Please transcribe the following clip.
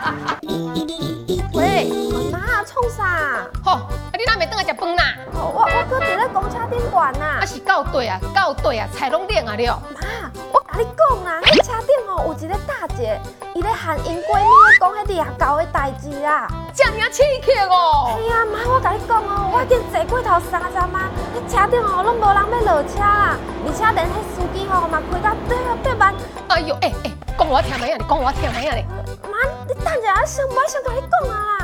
喂，妈，创啥？ 吼，啊你哪袂倒来食饭啦？ 我搁伫咧公车顶管呐。 啊是到对啊，菜拢冷啊了。 妈，我甲你讲啦，迄车顶哦有一个大姐，伊咧喊因闺蜜讲迄掠狗的代志啦。 这尔刺激哦！ 哎呀，妈，我甲你讲哦，我已经坐过头3站啊，迄车顶哦拢无人要落车啦，而且连迄司机吼嘛开到对慢。 哎呦，讲我听卖啊，你讲我听卖啊咧。 妈，你等一下，想甲你讲啊啦。